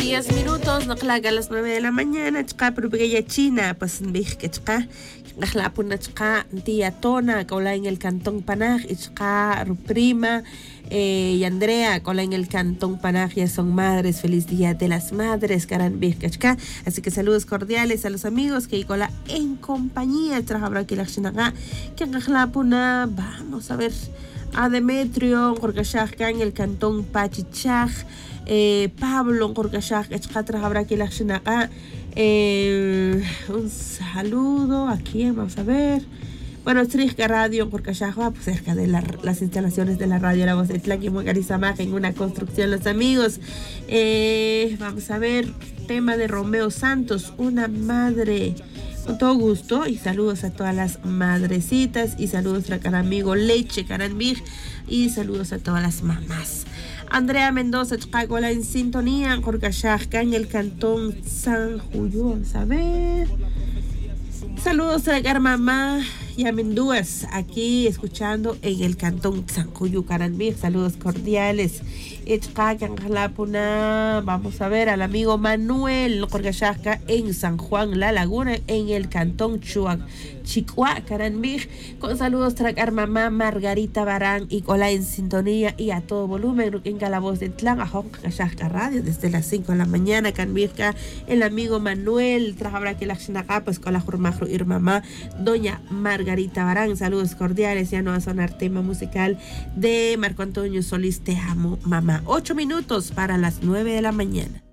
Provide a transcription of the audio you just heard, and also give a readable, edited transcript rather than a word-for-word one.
10 minutos, no claga a las 9 de la mañana, chica, pero pequeña China, pues dije que chica, la puna chica, tía Tona, cola en el cantón Panaj, y chica, prima, y Andrea, cola en el cantón Panaj, ya son madres, feliz día de las madres, caran chica, así que saludos cordiales a los amigos que cola en compañía, trabajar aquí la chinaga, que la puna, vamos a ver, a Demetrio, porque ya en el cantón Pachichaj, Pablo Corcachaj, habrá que la un saludo aquí, vamos a ver. Bueno, Trisca Radio Corcachaj, pues cerca de las instalaciones de la radio La Voz de Tlaqui, Mugarizamaj, en una construcción, los amigos. Vamos a ver, tema de Romeo Santos, una madre. Con todo gusto y saludos a todas las madrecitas y saludos a cada amigo Leche Caranbig y saludos a todas las mamás. Andrea Mendoza, Chicagola en sintonía, Corcachajca en el cantón San Julio, vamos a ver. Saludos a la mamá y a Mendúas, aquí escuchando en el cantón San Julio Caranbig, saludos cordiales. Vamos a ver al amigo Manuel Corcachajca en San Juan La Laguna, en el cantón Chicua Caranbig, con saludos a mamá Margarita Barán y cola en sintonía y a todo volumen en La Voz de Tlán, a Corcachajca Radio desde las 5 de la mañana. Canbirca, el amigo Manuel trabaja que la Xinacá, pues con la Jurmajro y mamá doña Margarita Barán, saludos cordiales. Ya no va a sonar tema musical de Marco Antonio Solís, Te Amo Mamá. 8 minutos para las 9 de la mañana.